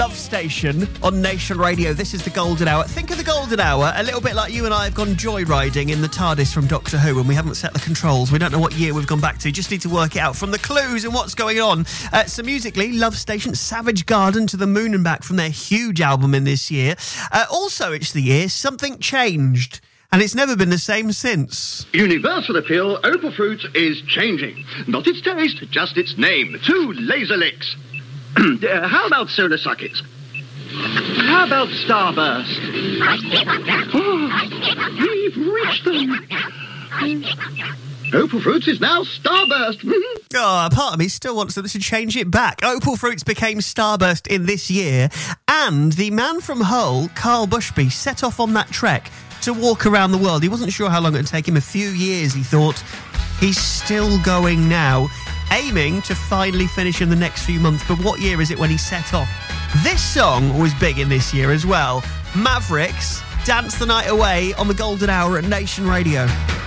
Love Station on Nation Radio. This is the Golden Hour. Think of the Golden Hour a little bit like you and I have gone joyriding in the TARDIS from Doctor Who, and we haven't set the controls. We don't know what year we've gone back to. Just need to work it out from the clues and what's going on. So musically, Love Station, Savage Garden, To the Moon and Back from their huge album in this year. Also, it's the year something changed. And it's never been the same since. Universal appeal, Opal Fruits is changing. Not its taste, just its name. 2 laser licks. How about solar sockets? How about Starburst? Oh, we've reached them. Opal Fruits is now Starburst. Oh, part of me still wants them to change it back. Opal Fruits became Starburst in this year, and the man from Hull, Carl Bushby, set off on that trek to walk around the world. He wasn't sure how long it would take him. A few years, he thought. He's still going now, aiming to finally finish in the next few months. But what year is it when he set off? This song was big in this year as well. Mavericks, Dance the Night Away on the Golden Hour at Nation Radio.